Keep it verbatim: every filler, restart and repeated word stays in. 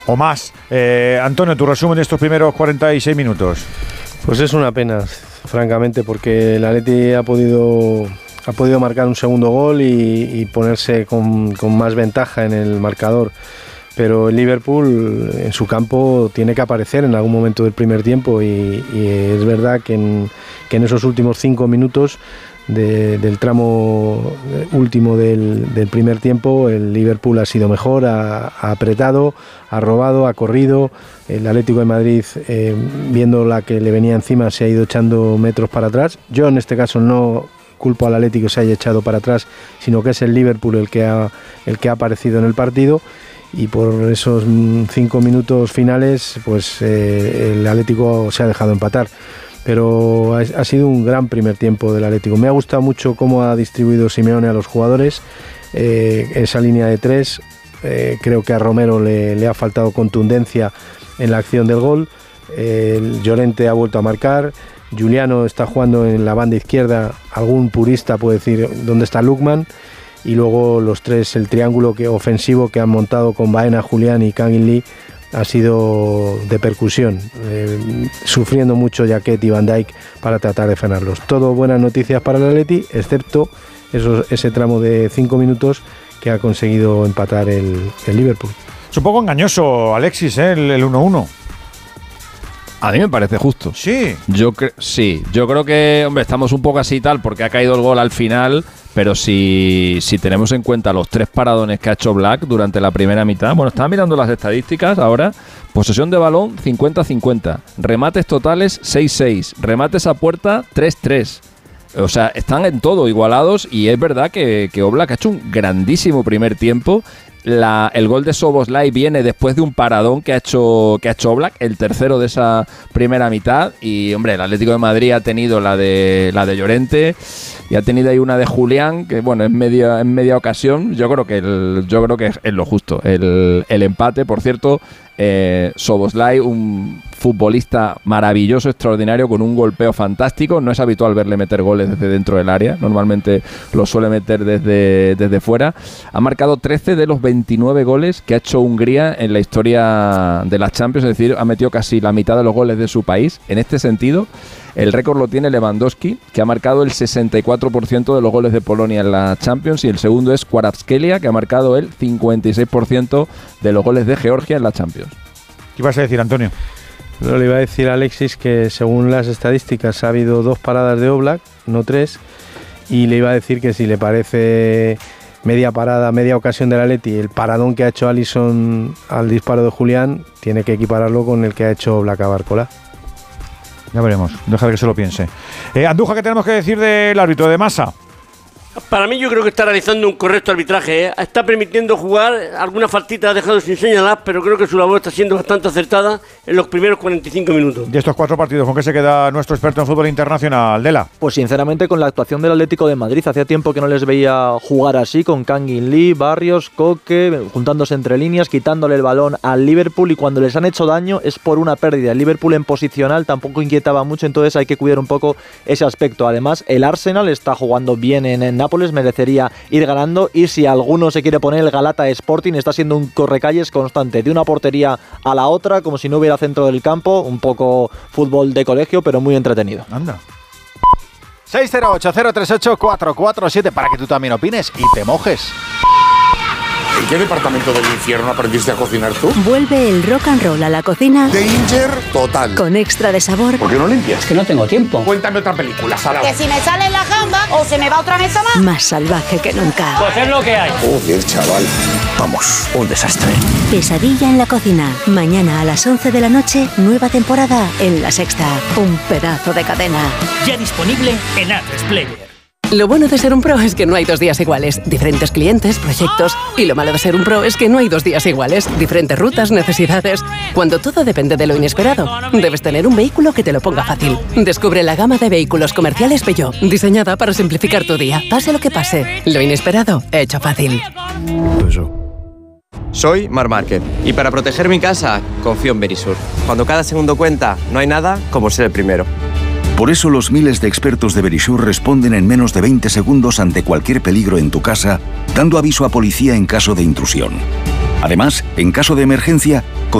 o más. Eh, Antonio, tu resumen de estos primeros cuarenta y seis minutos. Pues es una pena, francamente, porque el Atleti ha podido, ha podido marcar un segundo gol y, y ponerse con, con más ventaja en el marcador. Pero el Liverpool en su campo tiene que aparecer en algún momento del primer tiempo y, y es verdad que en, que en esos últimos cinco minutos de, del tramo último del, del primer tiempo el Liverpool ha sido mejor, ha, ha apretado, ha robado, ha corrido. El Atlético de Madrid, eh, viendo la que le venía encima, se ha ido echando metros para atrás. Yo en este caso no culpo al Atlético que se haya echado para atrás, sino que es el Liverpool el que ha, el que ha aparecido en el partido. Y por esos cinco minutos finales pues eh, el Atlético se ha dejado empatar, pero ha, ha sido un gran primer tiempo del Atlético. Me ha gustado mucho cómo ha distribuido Simeone a los jugadores, eh, esa línea de tres. Eh, creo que a Romero le, le ha faltado contundencia en la acción del gol. eh, el Llorente ha vuelto a marcar, Giuliano está jugando en la banda izquierda. Algún purista puede decir dónde está Lookman. Y luego los tres, el triángulo que, ofensivo que han montado con Baena, Julián y Kangin Lee ha sido de percusión, eh, sufriendo mucho Jaquet y Van Dijk para tratar de frenarlos. Todo buenas noticias para el Atleti, excepto esos, ese tramo de cinco minutos que ha conseguido empatar el, el Liverpool. Es un poco engañoso, Alexis, ¿eh? el, el uno uno. A mí me parece justo. Sí. Yo cre- sí, yo creo que, hombre, estamos un poco así y tal porque ha caído el gol al final, pero si, si tenemos en cuenta los tres paradones que ha hecho Black durante la primera mitad, bueno, estaba mirando las estadísticas ahora, posesión de balón cincuenta cincuenta, remates totales seis seis, remates a puerta tres tres. O sea, están en todo igualados y es verdad que, que Oblak ha hecho un grandísimo primer tiempo. La, el gol de Szoboszlai viene después de un paradón que ha hecho que ha hecho Oblak, el tercero de esa primera mitad. Y hombre, el Atlético de Madrid ha tenido la de la de Llorente y ha tenido ahí una de Julián, que bueno, en media, en media ocasión. Yo creo que el, yo creo que es, es lo justo. El, el empate, por cierto, eh, Szoboszlai, un futbolista maravilloso, extraordinario, con un golpeo fantástico. No es habitual verle meter goles desde dentro del área, normalmente lo suele meter desde, desde fuera. Ha marcado trece de los veintinueve goles que ha hecho Hungría en la historia de las Champions, es decir, ha metido casi la mitad de los goles de su país. En este sentido, el récord lo tiene Lewandowski, que ha marcado el sesenta y cuatro por ciento de los goles de Polonia en la Champions, y el segundo es Kvaratskhelia, que ha marcado el cincuenta y seis por ciento de los goles de Georgia en la Champions. ¿Qué ibas a decir, Antonio? No, le iba a decir a Alexis que según las estadísticas ha habido dos paradas de Oblak, no tres, y le iba a decir que si le parece media parada, media ocasión del Atleti, el paradón que ha hecho Alisson al disparo de Julián, tiene que equipararlo con el que ha hecho Oblak a Barcola. Ya veremos, dejar que se lo piense. Eh, Andújar, ¿qué tenemos que decir del árbitro de Massa? Para mí yo creo que está realizando un correcto arbitraje, ¿eh? Está permitiendo jugar, alguna faltita ha dejado sin señalar, pero creo que su labor está siendo bastante acertada en los primeros cuarenta y cinco minutos. De estos cuatro partidos, ¿con qué se queda nuestro experto en fútbol internacional, Dela? Pues sinceramente con la actuación del Atlético de Madrid. Hacía tiempo que no les veía jugar así, con Kangin Lee, Barrios, Coque, juntándose entre líneas, quitándole el balón al Liverpool, y cuando les han hecho daño es por una pérdida. El Liverpool en posicional tampoco inquietaba mucho, entonces hay que cuidar un poco ese aspecto. Además, el Arsenal está jugando bien en, en Nápoles, merecería ir ganando, y si alguno se quiere poner, el Galata Sporting está siendo un correcalles constante de una portería a la otra, como si no hubiera centro del campo, un poco fútbol de colegio, pero muy entretenido. Anda. seis cero ocho, cero tres ocho, cuatro cuatro siete para que tú también opines y te mojes. ¿En qué departamento del infierno aprendiste a cocinar tú? Vuelve el rock and roll a la cocina. Danger total. Con extra de sabor. ¿Por qué no limpias? Es que no tengo tiempo. Cuéntame otra película, Sara. Que si me sale en la jamba o se me va otra mesa más. Más salvaje que nunca. Pues es lo que hay. Joder, chaval. Vamos, un desastre. Pesadilla en la cocina. Mañana a las once de la noche, nueva temporada en La Sexta. Un pedazo de cadena. Ya disponible en A tres Player. Lo bueno de ser un pro es que no hay dos días iguales. Diferentes clientes, proyectos. Y lo malo de ser un pro es que no hay dos días iguales. Diferentes rutas, necesidades. Cuando todo depende de lo inesperado, debes tener un vehículo que te lo ponga fácil. Descubre la gama de vehículos comerciales Peugeot, diseñada para simplificar tu día. Pase lo que pase, lo inesperado, hecho fácil. Soy Marc Márquez y para proteger mi casa confío en Verisur. Cuando cada segundo cuenta, no hay nada como ser el primero. Por eso los miles de expertos de Verisur responden en menos de veinte segundos ante cualquier peligro en tu casa, dando aviso a policía en caso de intrusión. Además, en caso de emergencia,